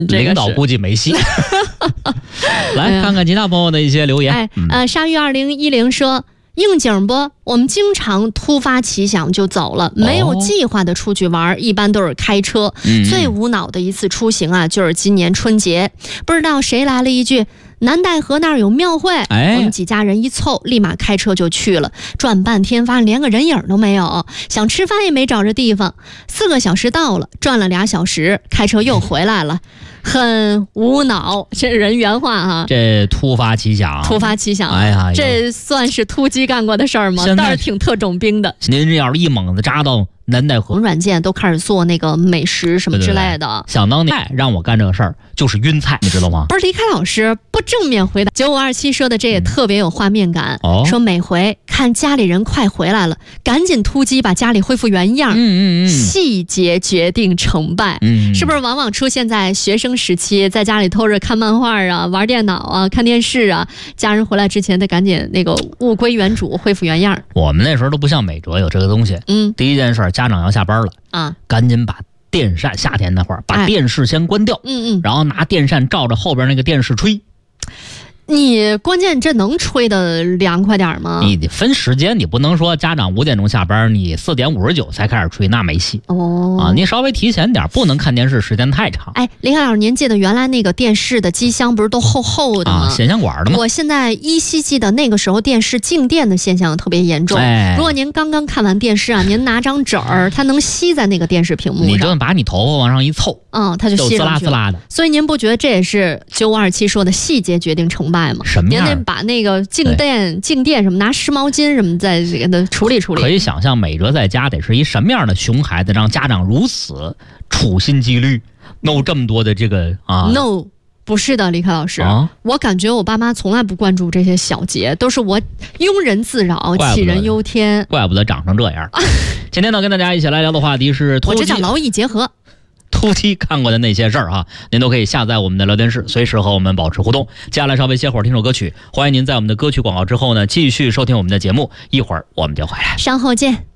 领导估计没戏。来看看其他朋友的一些留言。 鲨鱼2010说，应景不？我们经常突发奇想就走了，没有计划的出去玩，一般都是开车。最无脑的一次出行啊，就是今年春节，不知道谁来了一句，南戴河那儿有庙会，我们几家人一凑，立马开车就去了。转半天发现连个人影都没有，想吃饭也没找着地方。4个小时到了，转了2小时，开车又回来了。很无脑，这人原话啊。 这突发奇想， 哎呀，这算是突击干过的事儿吗？倒是挺特种兵的。 您要是一猛子扎到南戴河， 软件都开始做那个美食什么之类的。 想当年让我干这个事儿就是晕菜，你知道吗？ 不是，李凯老师不正面回答。9527说的这也特别有画面感，说每回看家里人快回来了，赶紧突击把家里恢复原样。细节决定成败。是不是往往出现在学生时期，在家里偷着看漫画啊、玩电脑啊、看电视啊，家人回来之前得赶紧那个物归原主，恢复原样。 我们那时候都不像美哲有这个东西。第一件事，家长要下班了啊，赶紧把电扇，夏天那会儿把电视先关掉，然后拿电扇照着后边那个电视吹。 你关键这能吹得凉快点吗？ 你得分时间，你不能说家长5点钟下班，你4点59才开始吹，那没戏。你稍微提前点，不能看电视时间太长。 林海老师，您记得原来那个电视的机箱不是都厚厚的吗？ 显像管的吗？ 我现在依稀记得那个时候电视静电的现象特别严重。如果您刚刚看完电视啊，您拿张纸儿，它能吸在那个电视屏幕上， 你就把你头发往上一凑， 它就吸上去了， 滋啦的。 所以您不觉得这也是9527说的细节决定成败吗？ 什么样？ 您得把那个静电什么，拿湿毛巾什么再给它处理处理。 可以想象美哲在家得是一什么样的熊孩子，让家长如此处心积虑弄这么多的这个 No， 不是的，李凯老师，我感觉我爸妈从来不关注这些小节，都是我庸人自扰，杞人忧天。 怪不得长成这样。今天呢，跟大家一起来聊的话题是我这叫劳逸结合。 突击看过的那些事儿啊，您都可以下载我们的聊天室，随时和我们保持互动。接下来稍微歇会儿听首歌曲，欢迎您在我们的歌曲广告之后呢，继续收听我们的节目，一会儿我们就回来， 稍后见。